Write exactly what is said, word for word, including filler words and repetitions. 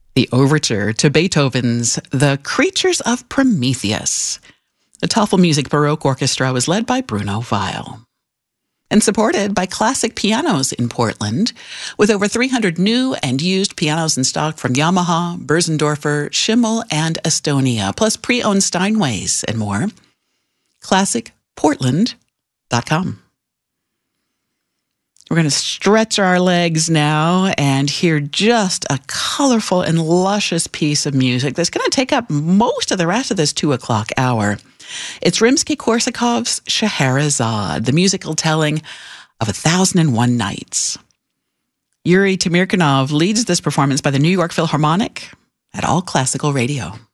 The overture to Beethoven's The Creatures of Prometheus. The Toffel Music Baroque Orchestra was led by Bruno Weil and supported by Classic Pianos in Portland, with over three hundred new and used pianos in stock from Yamaha, Börsendorfer, Schimmel, and Estonia, plus pre-owned Steinways and more. classic portland dot com. We're going to stretch our legs now and hear just a colorful and luscious piece of music that's going to take up most of the rest of this two o'clock hour. It's Rimsky-Korsakov's Scheherazade, the musical telling of A Thousand and One Nights. Yuri Temirkanov leads this performance by the New York Philharmonic at All Classical Radio.